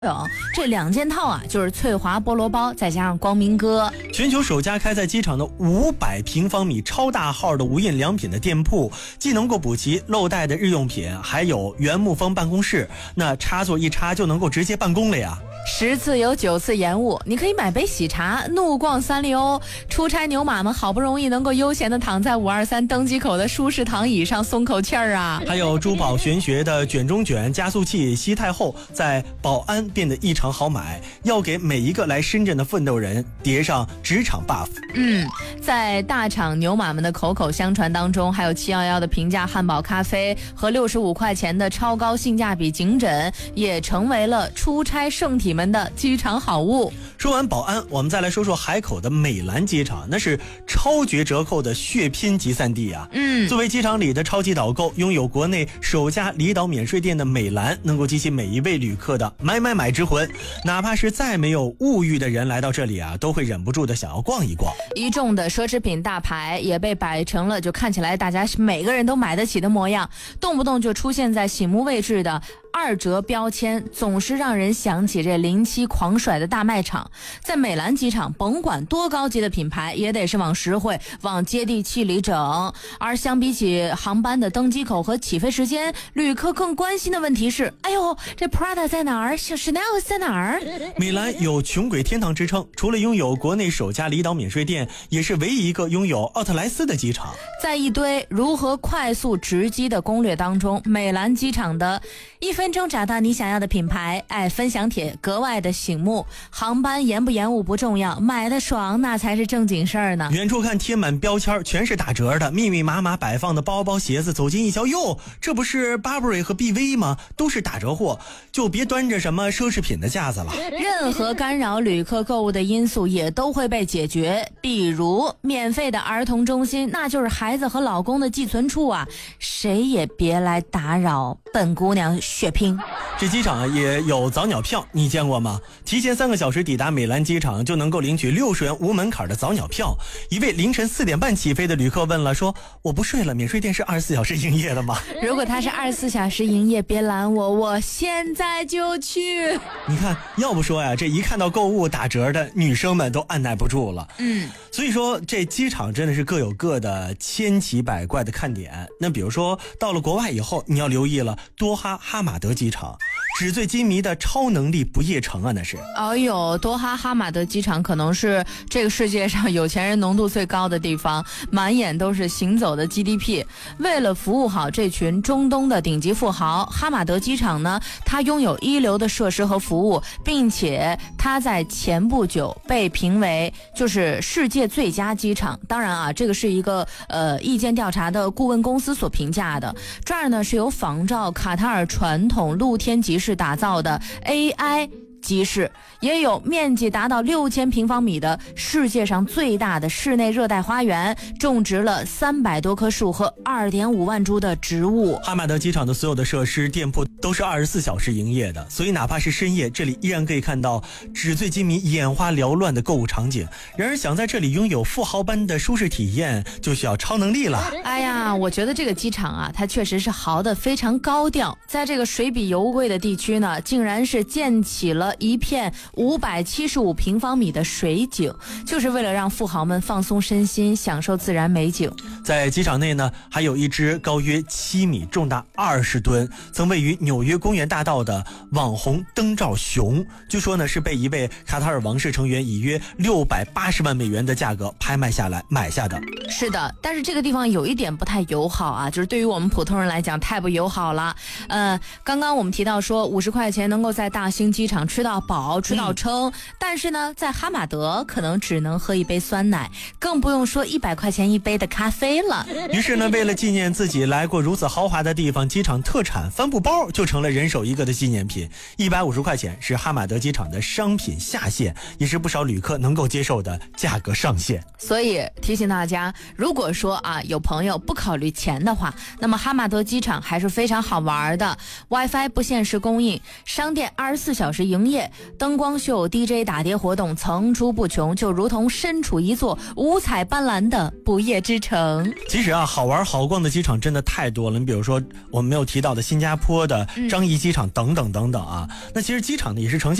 这2件套啊，就是翠华菠萝包再加上光明哥。 全球首家开在机场的500平方米超大号的无印良品的店铺，既能够补齐漏带的日用品，还有原木风办公室，那插座一插就能够直接办公了呀。 10次有9次延误，你可以买杯喜茶，怒逛三丽鸥。出差牛马们好不容易能够悠闲地躺在523登机口的舒适躺椅上松口气儿啊！ 还有珠宝玄学的卷中卷加速器西太后，在宝安变得异常好买，要给每一个来深圳的奋斗人叠上职场 buff。 在大厂牛马们的口口相传当中，还有711的平价汉堡咖啡和65块钱的超高性价比颈枕，也成为了出差圣体们的机场好物。 说完宝安，我们再来说说海口的美兰机场，那是超绝折扣的血拼集散地啊！作为机场里的超级导购，拥有国内首家离岛免税店的美兰，能够激起每一位旅客的买之魂。哪怕是再没有物欲的人来到这里啊，都会忍不住的想要逛一逛。 一众的奢侈品大牌也被摆成了就看起来大家每个人都买得起的模样，动不动就出现在醒目位置的2折标签，总是让人想起这07狂甩的大卖场。在美兰机场，甭管多高级的品牌，也得是往实惠、往接地气里整。而相比起航班的登机口和起飞时间，旅客更关心的问题是：哎呦，这 Prada 在哪儿？Chanel 在哪儿？ 美兰有穷鬼天堂之称，除了拥有国内首家离岛免税店，也是唯一一个拥有奥特莱斯的机场。 在一堆如何快速直机的攻略当中，美兰机场的1分钟找到你想要的品牌，分享帖格外的醒目。航班延不延误不重要，买的爽那才是正经事儿呢。 远处看贴满标签，全是打折的，密密麻麻摆放的包包鞋子，走近一瞧，哟，这不是 Burberry 和 BV 吗？都是打折货，就别端着什么奢侈品的架子了。 任何干扰旅客购物的因素也都会被解决，比如免费的儿童中心，那就是孩子和老公的寄存处啊，谁也别来打扰本姑娘血拼。 这机场也有早鸟票，你见过吗？提前3个小时抵达美兰机场就能够领取60元无门槛的早鸟票。一位凌晨4点半起飞的旅客问了，说我不睡了，免税店是24小时营业的吗？ 如果他是24小时营业，别拦我，我现在就去。 你看，要不说呀，这一看到购物打折的女生们都按耐不住了。所以说这机场真的是各有各的千奇百怪的看点。那比如说到了国外以后，你要留意了多哈哈马德机场，纸醉金迷的超能力不夜城啊，那是。 哎呦，多哈哈马德机场可能是这个世界上有钱人浓度最高的地方，满眼都是行走的 GDP。为了服务好这群中东的顶级富豪，哈马德机场呢，它拥有一流的设施和服务，并且它在前不久被评为就是世界最佳机场。当然啊，这个是一个意见调查的顾问公司所评价的。这儿呢是由仿照卡塔尔传统露天集市打造的 AI集市，也有面积达到6000平方米的世界上最大的室内热带花园，种植了300多棵树和2.5万株的植物。 哈马德机场的所有的设施店铺都是24小时营业的，所以哪怕是深夜，这里依然可以看到纸醉金迷眼花缭乱的购物场景。然而想在这里拥有富豪般的舒适体验，就需要超能力了。 哎呀，我觉得这个机场啊，它确实是豪的非常高调。在这个水比油贵的地区呢，竟然是建起了一片575平方米的水景，就是为了让富豪们放松身心，享受自然美景。 在机场内呢，还有一只高约7米、重达20吨、曾位于纽约公园大道的网红灯罩熊，据说呢是被一位卡塔尔王室成员以约680万美元的价格拍卖下来买下的。 是的，但是这个地方有一点不太友好啊，就是对于我们普通人来讲太不友好了。刚刚我们提到说50块钱能够在大兴机场吃到饱、吃到撑，但是呢，在哈马德可能只能喝一杯酸奶，更不用说100块钱一杯的咖啡了。 于是呢，为了纪念自己来过如此豪华的地方，机场特产帆布包就成了人手一个的纪念品。150块钱是哈马德机场的商品下限，也是不少旅客能够接受的价格上限。 所以提醒大家，如果说啊有朋友不考虑钱的话，那么哈马德机场还是非常好玩的。WiFi 不限时供应，商店24小时营业。 夜，灯光秀、DJ 打碟活动层出不穷，就如同身处一座五彩斑斓的不夜之城。 其实啊，好玩好逛的机场真的太多了。你比如说我们没有提到的新加坡的樟宜机场等等等等啊。那其实机场呢也是呈现